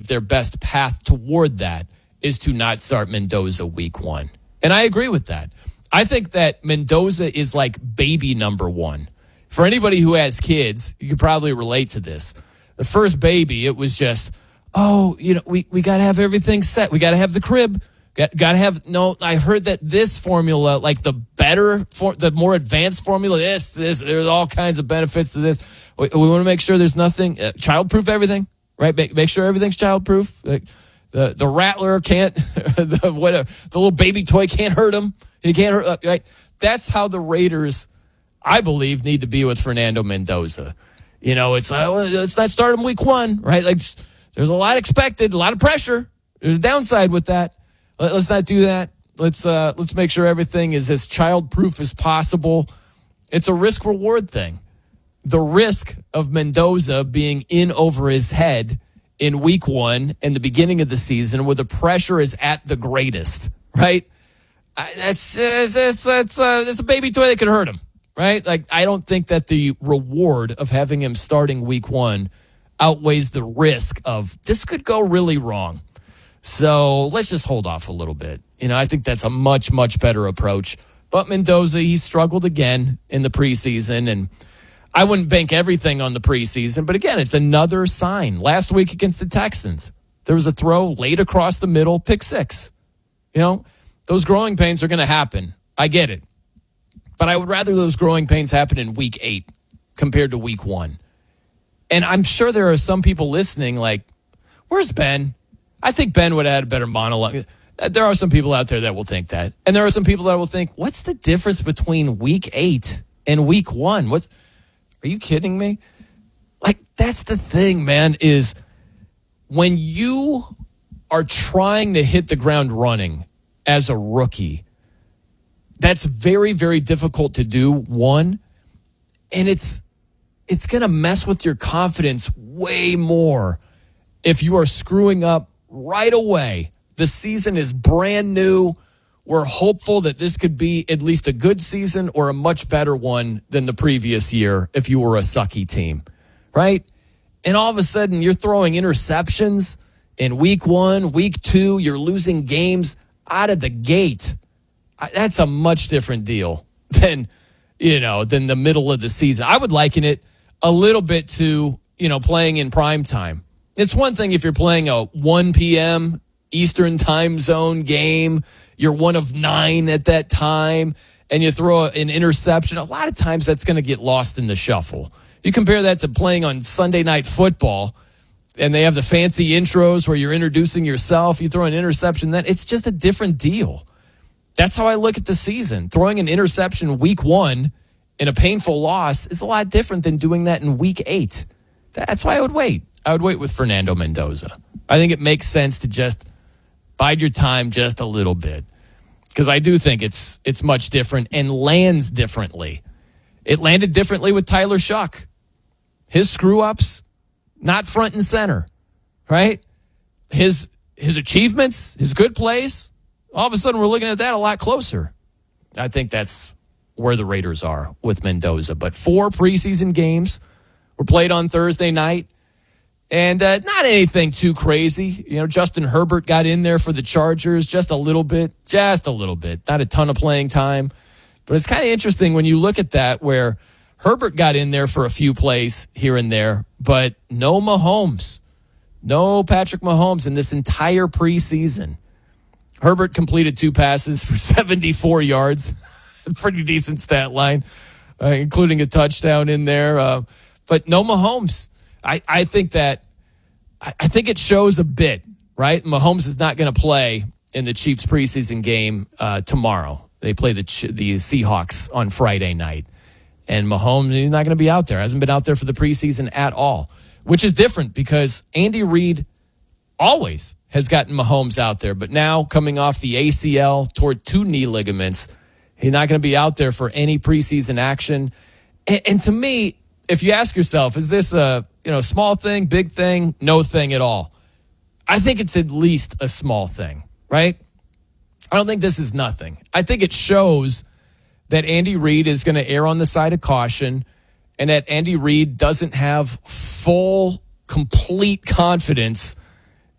their best path toward that is to not start Mendoza week 1. And I agree with that. I think that Mendoza is like baby number 1. For anybody who has kids, you could probably relate to this. The first baby, it was just, we got to have everything set. We got to have the crib. Got to have, I heard that this formula, like the more advanced formula, this, there's all kinds of benefits to this. We want to make sure there's nothing, childproof everything, right? Make sure everything's childproof. Like the rattler can't, the little baby toy can't hurt him. He can't hurt, right? That's how the Raiders, I believe, need to be with Fernando Mendoza. It's let's not start him week 1, right? Like there's a lot expected, a lot of pressure. There's a downside with that. Let's not do that. Let's make sure everything is as child-proof as possible. It's a risk-reward thing. The risk of Mendoza being in over his head in week 1 and the beginning of the season where the pressure is at the greatest, right? That's a baby toy that could hurt him, right? Like, I don't think that the reward of having him starting week 1 outweighs the risk of this could go really wrong. So let's just hold off a little bit. I think that's a much, much better approach. But Mendoza, he struggled again in the preseason, and I wouldn't bank everything on the preseason. But again, it's another sign. Last week against the Texans, there was a throw late across the middle, pick 6. Those growing pains are going to happen. I get it. But I would rather those growing pains happen in week 8 compared to week 1. And I'm sure there are some people listening like, where's Ben? I think Ben would have had a better monologue. There are some people out there that will think that. And there are some people that will think, what's the difference between week 8 and week 1? Are you kidding me? Like, that's the thing, man, is when you are trying to hit the ground running as a rookie, that's very, very difficult to do, one. And it's going to mess with your confidence way more if you are screwing up right away. The season is brand new. We're hopeful that this could be at least a good season or a much better one than the previous year if you were a sucky team, right? And all of a sudden, you're throwing interceptions in week 1, week 2. You're losing games out of the gate. That's a much different deal than the middle of the season. I would liken it a little bit to, playing in prime time. It's one thing if you're playing a 1 p.m. Eastern time zone game, you're one of 9 at that time, and you throw an interception. A lot of times that's going to get lost in the shuffle. You compare that to playing on Sunday Night Football, and they have the fancy intros where you're introducing yourself. You throw an interception, then it's just a different deal. That's how I look at the season. Throwing an interception week 1 in a painful loss is a lot different than doing that in week 8. That's why I would wait. I would wait with Fernando Mendoza. I think it makes sense to just bide your time just a little bit, because I do think it's much different and lands differently. It landed differently with Tyler Shuck. His screw-ups, not front and center, right? His achievements, his good plays, all of a sudden we're looking at that a lot closer. I think that's where the Raiders are with Mendoza. But 4 preseason games were played on Thursday night. And not anything too crazy. Justin Herbert got in there for the Chargers just a little bit. Not a ton of playing time. But it's kind of interesting when you look at that, where Herbert got in there for a few plays here and there, but no Mahomes. No Patrick Mahomes in this entire preseason. Herbert completed 2 passes for 74 yards. Pretty decent stat line, including a touchdown in there. But no Mahomes. I think it shows a bit, right? Mahomes is not going to play in the Chiefs preseason game tomorrow. They play the Seahawks on Friday night. And Mahomes, he's not going to be out there. Hasn't been out there for the preseason at all, which is different because Andy Reid always has gotten Mahomes out there. But now, coming off the ACL, toward 2 knee ligaments, he's not going to be out there for any preseason action. And to me, if you ask yourself, is this a small thing, big thing, no thing at all? I think it's at least a small thing, right? I don't think this is nothing. I think it shows that Andy Reid is going to err on the side of caution, and that Andy Reid doesn't have full, complete confidence